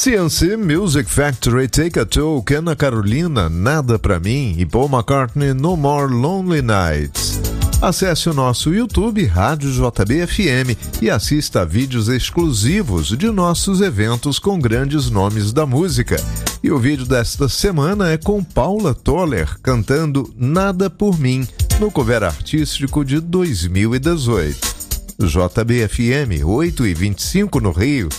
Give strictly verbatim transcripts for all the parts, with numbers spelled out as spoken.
C N C Music Factory, Take a Talk, Ana Carolina, Nada Pra Mim e Paul McCartney, No More Lonely Nights. Acesse o nosso YouTube, Rádio J B F M, e assista a vídeos exclusivos de nossos eventos com grandes nomes da música. E o vídeo desta semana é com Paula Toller, cantando Nada Por Mim, no cover artístico de dois mil e dezoito. J B F M, oito e vinte e cinco no Rio.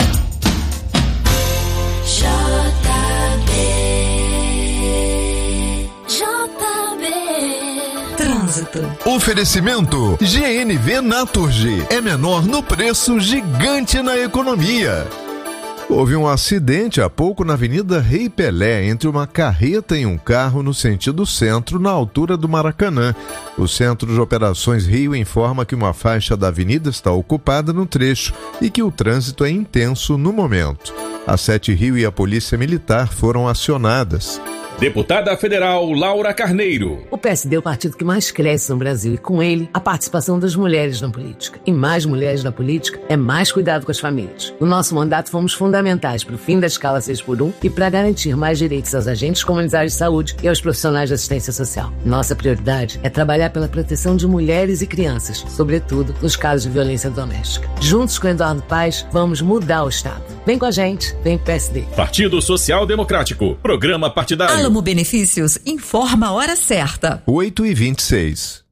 Oferecimento G N V Naturgy. É menor no preço, gigante na economia. Houve um acidente há pouco na Avenida Rei Pelé, entre uma carreta e um carro no sentido centro, na altura do Maracanã. O Centro de Operações Rio informa que uma faixa da avenida está ocupada no trecho e que o trânsito é intenso no momento. A Sete Rio e a Polícia Militar foram acionadas. Deputada Federal Laura Carneiro. O P S D é o partido que mais cresce no Brasil e, com ele, a participação das mulheres na política. E mais mulheres na política é mais cuidado com as famílias. No nosso mandato, fomos fundamentais para o fim da escala seis por um e para garantir mais direitos aos agentes comunitários de saúde e aos profissionais de assistência social. Nossa prioridade é trabalhar pela proteção de mulheres e crianças, sobretudo nos casos de violência doméstica. Juntos com Eduardo Paes, vamos mudar o Estado. Vem com a gente, vem P S D. Partido Social Democrático, programa partidário. Alamo Benefícios informa a hora certa. oito e vinte e seis.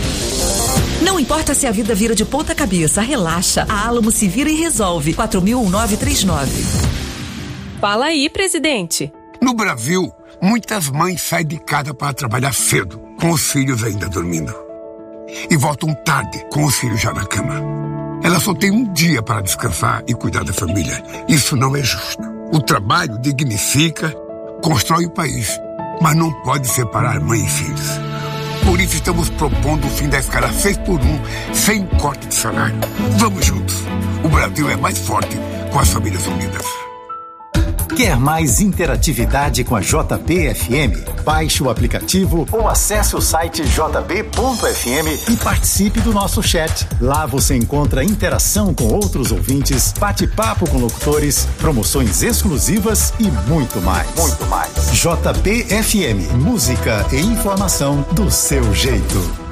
Não importa se a vida vira de ponta cabeça, relaxa. A Alamo se vira e resolve. quatro mil nove três nove. Fala aí, presidente. No Brasil, muitas mães saem de casa para trabalhar cedo, com os filhos ainda dormindo. E voltam tarde, com os filhos já na cama. Elas só têm um dia para descansar e cuidar da família. Isso não é justo. O trabalho dignifica, constrói o país, mas não pode separar mãe e filhos. Por isso estamos propondo o fim da escala seis por um, sem corte de salário. Vamos juntos. O Brasil é mais forte com as famílias unidas. Quer mais interatividade com a J B F M? Baixe o aplicativo ou acesse o site j b ponto f m e participe do nosso chat. Lá você encontra interação com outros ouvintes, bate-papo com locutores, promoções exclusivas e muito mais. Muito mais. J B F M, música e informação do seu jeito.